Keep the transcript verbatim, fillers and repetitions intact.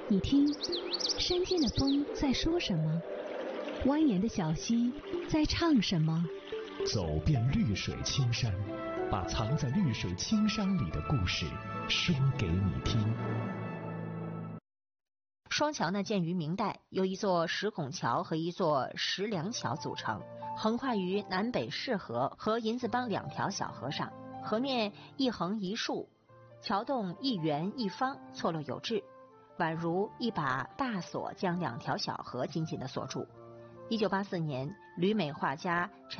你听，山间的风在说什么？蜿蜒的小溪在唱什么？ 走遍绿水青山，把藏在绿水青山里的故事说给你听。 双桥呢，建于明代，由一座石拱桥和一座石梁桥组成，横跨于南北市河和银子帮两条小河上，河面一横一竖，桥洞一圆一方，错落有致，宛如一把大锁将两条小河紧紧地锁住。一九八四年，旅美画家陈